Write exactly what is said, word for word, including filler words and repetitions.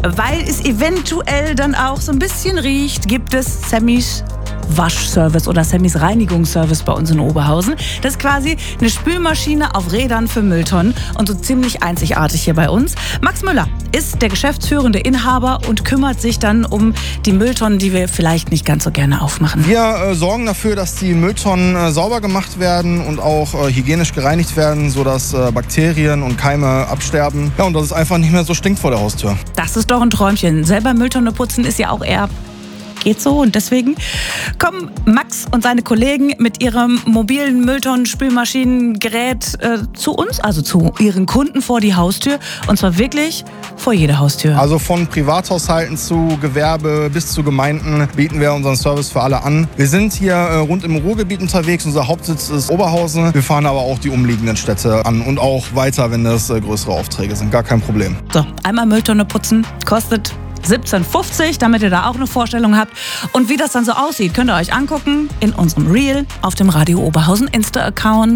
Weil es eventuell dann auch so ein bisschen riecht, gibt es Sammys Waschservice oder Sammys Reinigungsservice bei uns in Oberhausen. Das ist quasi eine Spülmaschine auf Rädern für Mülltonnen und so ziemlich einzigartig hier bei uns. Max Müller ist der geschäftsführende Inhaber und kümmert sich dann um die Mülltonnen, die wir vielleicht nicht ganz so gerne aufmachen. Wir äh, sorgen dafür, dass die Mülltonnen äh, sauber gemacht werden und auch äh, hygienisch gereinigt werden, sodass äh, Bakterien und Keime absterben. Ja, und dass es einfach nicht mehr so stinkt vor der Haustür. Das ist doch ein Träumchen. Selber Mülltonne putzen ist ja auch eher geht so und deswegen kommen Max und seine Kollegen mit ihrem mobilen Mülltonnen-Spülmaschinengerät äh, zu uns, also zu ihren Kunden vor die Haustür und zwar wirklich vor jede Haustür. Also von Privathaushalten zu Gewerbe bis zu Gemeinden bieten wir unseren Service für alle an. Wir sind hier äh, rund im Ruhrgebiet unterwegs, unser Hauptsitz ist Oberhausen. Wir fahren aber auch die umliegenden Städte an und auch weiter, wenn das äh, größere Aufträge sind, gar kein Problem. So, einmal Mülltonne putzen kostet siebzehn fünfzig, damit ihr da auch eine Vorstellung habt. Und wie das dann so aussieht, könnt ihr euch angucken in unserem Reel auf dem Radio Oberhausen Insta-Account.